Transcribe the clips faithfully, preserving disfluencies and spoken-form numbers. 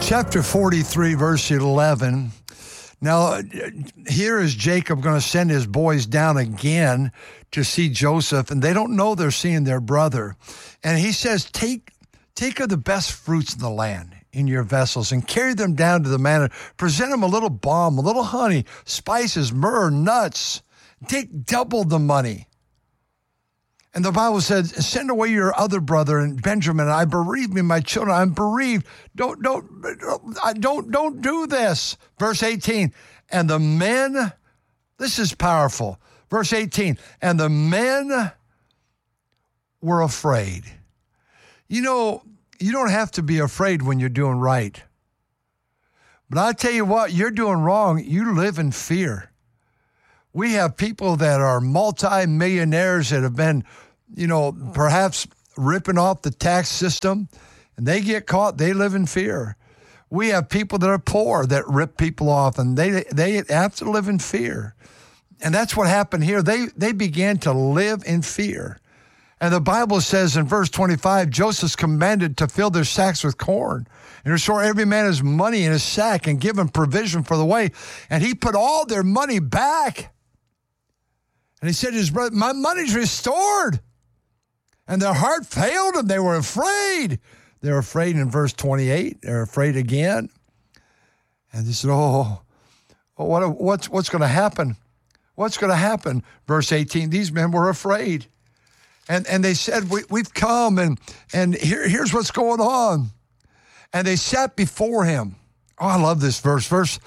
chapter forty-three, verse eleven. Now, here is Jacob going to send his boys down again to see Joseph, and they don't know they're seeing their brother. And he says, take, take of the best fruits in the land in your vessels and carry them down to the man and present him a little balm, a little honey, spices, myrrh, nuts. Take double the money. And the Bible says, send away your other brother and Benjamin. I bereave me, my children. I'm bereaved. Don't, don't, don't, don't, don't do this. Verse eighteen. And the men, this is powerful. Verse eighteen. And the men were afraid. You know, you don't have to be afraid when you're doing right. But I tell you what, you're doing wrong. You live in fear. We have people that are multi-millionaires that have been, you know, perhaps ripping off the tax system, and they get caught, they live in fear. We have people that are poor that rip people off, and they they have to live in fear. And that's what happened here. They they began to live in fear. And the Bible says in verse twenty-five, Joseph's commanded to fill their sacks with corn and restore every man his money in his sack and give him provision for the way. And he put all their money back. And he said to his brother, my money's restored. And their heart failed them. They were afraid. They were afraid in verse twenty-eight. They're afraid again. And they said, oh, what, what's, what's going to happen? What's going to happen? Verse eighteen, these men were afraid. And and they said, we, we've come, and, and here, here's what's going on. And they sat before him. Oh, I love this verse. Verse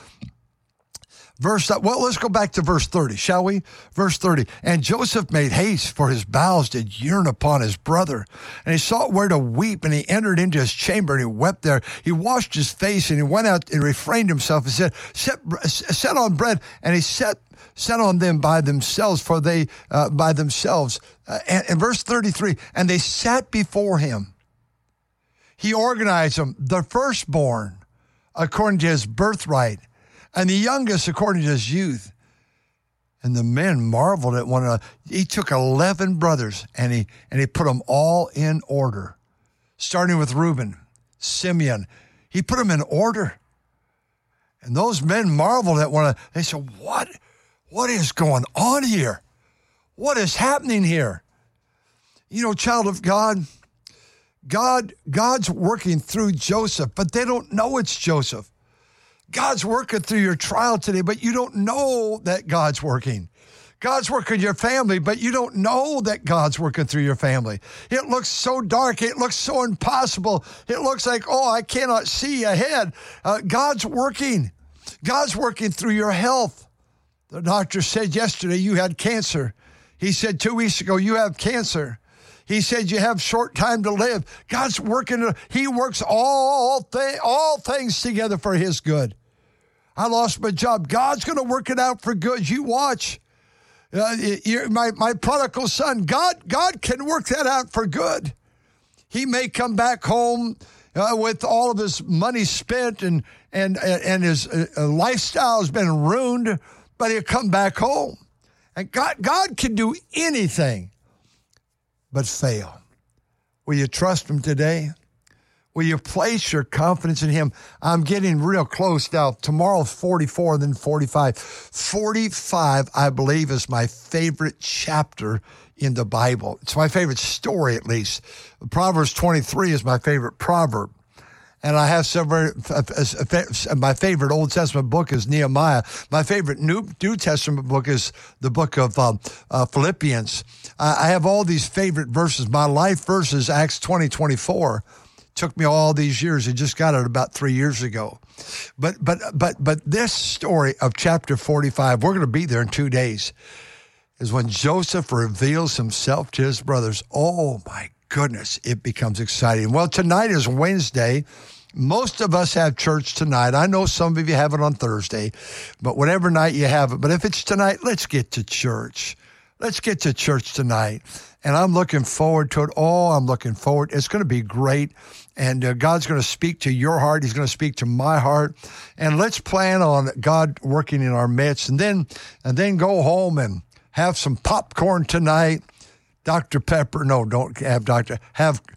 Verse, well, let's go back to verse thirty, shall we? Verse thirty. And Joseph made haste, for his bowels did yearn upon his brother. And he sought where to weep, and he entered into his chamber, and he wept there. He washed his face, and he went out and refrained himself, and said, set, set on bread. And he set, set on them by themselves, for they, uh, by themselves. Uh, and, and verse thirty-three, and they sat before him. He organized them, the firstborn, according to his birthright, and the youngest according to his youth. And the men marveled at one another. He took eleven brothers, and he and he put them all in order, starting with Reuben, Simeon. He put them in order. And those men marveled at one another. They said, what, what is going on here? What is happening here? You know, child of God, God, God's working through Joseph, but they don't know it's Joseph. God's working through your trial today, but you don't know that God's working. God's working your family, but you don't know that God's working through your family. It looks so dark. It looks so impossible. It looks like, oh, I cannot see ahead. Uh, God's working. God's working through your health. The doctor said yesterday you had cancer. He said two weeks ago you have cancer. He said you have short time to live. God's working. He works all, th- all things together for his good. I lost my job. God's going to work it out for good. You watch. Uh, you're my, my prodigal son, God, God can work that out for good. He may come back home uh, with all of his money spent and, and, and his uh, lifestyle has been ruined, but he'll come back home. And God, God can do anything but fail. Will you trust him today? Will you place your confidence in him? I'm getting real close now. Tomorrow's forty-four, then forty-five. forty-five, I believe, is my favorite chapter in the Bible. It's my favorite story, at least. Proverbs twenty-three is my favorite proverb. And I have several, my favorite Old Testament book is Nehemiah. My favorite New, New Testament book is the book of um, uh, Philippians. I have all these favorite verses. My life verse is Acts twenty twenty-four. Took me all these years. I just got it about three years ago. But but but but this story of chapter forty-five, we're going to be there in two days, is when Joseph reveals himself to his brothers. Oh, my goodness, it becomes exciting. Well, tonight is Wednesday. Most of us have church tonight. I know some of you have it on Thursday, but whatever night you have it. But if it's tonight, let's get to church. Let's get to church tonight. And I'm looking forward to it. Oh, I'm looking forward. It's going to be great. And uh, God's going to speak to your heart. He's going to speak to my heart. And let's plan on God working in our midst. And then, and then go home and have some popcorn tonight. Doctor Pepper. No, don't have Doctor Have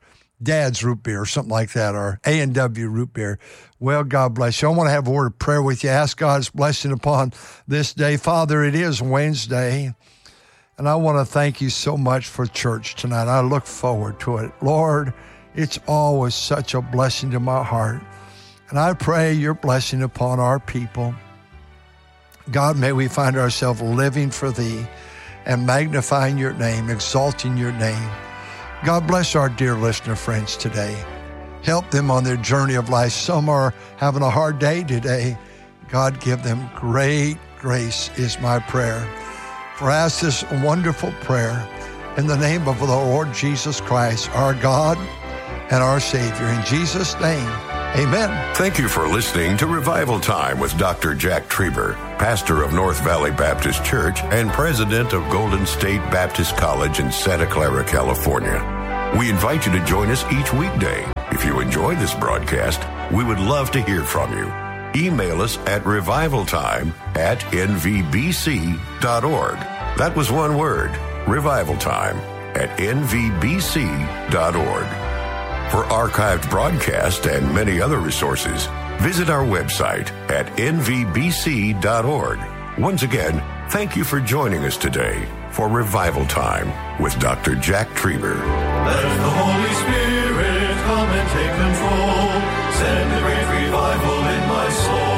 Dad's Root Beer or something like that, or A and W Root Beer. Well, God bless you. I want to have a word of prayer with you. Ask God's blessing upon this day. Father, it is Wednesday, and I want to thank you so much for church tonight. I look forward to it. Lord, it's always such a blessing to my heart, and I pray your blessing upon our people. God, may we find ourselves living for thee and magnifying your name, exalting your name. God bless our dear listener friends today. Help them on their journey of life. Some are having a hard day today. God, give them great grace is my prayer. For I ask this wonderful prayer in the name of the Lord Jesus Christ, our God and our Savior. In Jesus' name, amen. Thank you for listening to Revival Time with Doctor Jack Trieber, pastor of North Valley Baptist Church and president of Golden State Baptist College in Santa Clara, California. We invite you to join us each weekday. If you enjoy this broadcast, we would love to hear from you. Email us at revivaltime at n v b c dot org. That was one word, revivaltime at n v b c dot org. For archived broadcasts and many other resources, visit our website at n v b c dot org. Once again, thank you for joining us today for Revival Time with Doctor Jack Trieber. Let the Holy Spirit come and take control. Send a great revival in my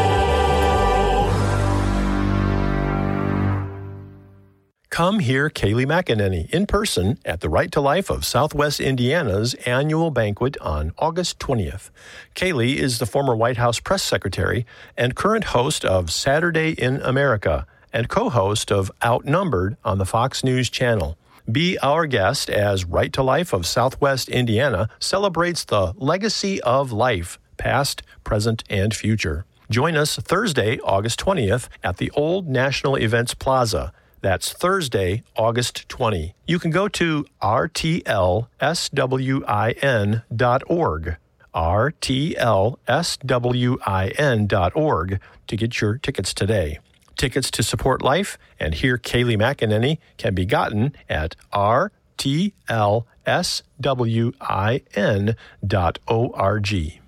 soul. Come hear Kaylee McEnany in person at the Right to Life of Southwest Indiana's annual banquet on August twentieth. Kaylee is the former White House press secretary and current host of Saturday in America and co-host of Outnumbered on the Fox News Channel. Be our guest as Right to Life of Southwest Indiana celebrates the legacy of life, past, present, and future. Join us Thursday, August twentieth at the Old National Events Plaza. That's Thursday, August twentieth. You can go to r t l s w i n dot org, r t l s w i n dot org, to get your tickets today. Tickets to support life and hear Kaylee McEnany can be gotten at r t l s w i n dot org.